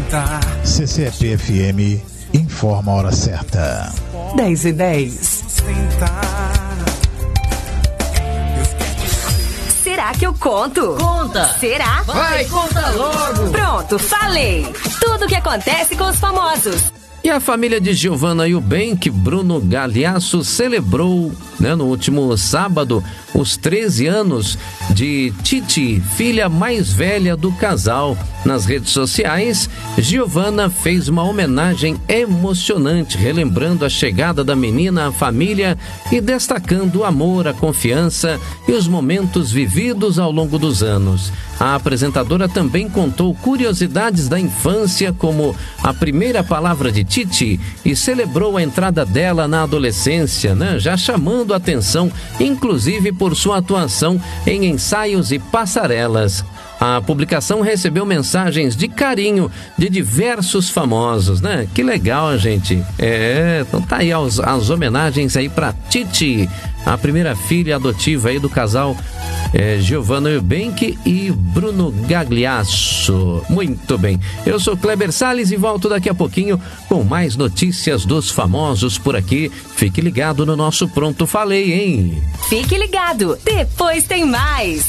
CCP-FM informa a hora certa. 10h10. Será que eu conto? Conta! Será? Vai, conta logo! Pronto, falei! Tudo o que acontece com os famosos. E a família de Giovanna Eubank, Bruno Gagliasso, celebrou, no último sábado, os 13 anos de Titi, filha mais velha do casal. Nas redes sociais, Giovanna fez uma homenagem emocionante, relembrando a chegada da menina à família e destacando o amor, a confiança e os momentos vividos ao longo dos anos. A apresentadora também contou curiosidades da infância, como a primeira palavra de Titi, e celebrou a entrada dela na adolescência, já chamando a atenção, inclusive por sua atuação em ensaios e passarelas. A publicação recebeu mensagens de carinho de diversos famosos, Que legal, gente. Então tá aí as homenagens aí pra Titi, a primeira filha adotiva aí do casal Giovanna Eubank e Bruno Gagliasso. Muito bem. Eu sou Kleber Salles e volto daqui a pouquinho com mais notícias dos famosos por aqui. Fique ligado no nosso Pronto Falei, hein? Fique ligado, depois tem mais.